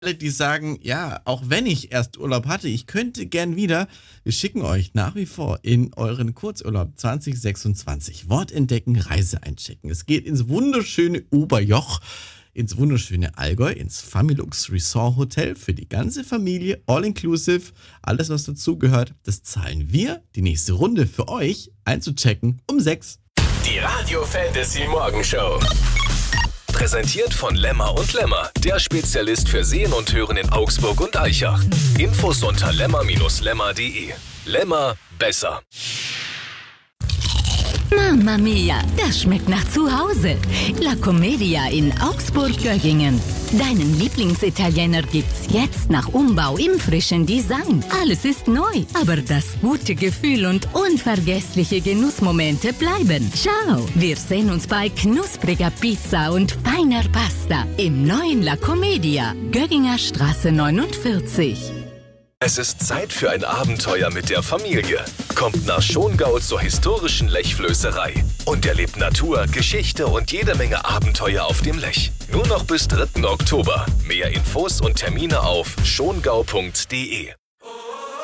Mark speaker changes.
Speaker 1: alle, die sagen, ja, auch wenn ich erst Urlaub hatte, ich könnte gern wieder. Wir schicken euch nach wie vor in euren Kurzurlaub 2026. Wort entdecken, Reise einchecken. Es geht ins wunderschöne Oberjoch, ins wunderschöne Allgäu, ins Familux Resort Hotel für die ganze Familie, all inclusive. Alles, was dazugehört, das zahlen wir. Die nächste Runde für euch einzuchecken um 6.
Speaker 2: Die Radio Fantasy Morgenshow. Präsentiert von Lemmer und Lemmer, der Spezialist für Sehen und Hören in Augsburg und Aichach. Infos unter lemmer-lemmer.de. Lemmer, besser.
Speaker 3: Mamma mia, das schmeckt nach Zuhause. La Commedia in Augsburg-Göggingen. Deinen Lieblingsitaliener gibt's jetzt nach Umbau im frischen Design. Alles ist neu, aber das gute Gefühl und unvergessliche Genussmomente bleiben. Ciao, wir sehen uns bei knuspriger Pizza und feiner Pasta im neuen La Commedia, Gögginger Straße 49.
Speaker 2: Es ist Zeit für ein Abenteuer mit der Familie. Kommt nach Schongau zur historischen Lechflößerei und erlebt Natur, Geschichte und jede Menge Abenteuer auf dem Lech. Nur noch bis 3. Oktober. Mehr Infos und Termine auf schongau.de.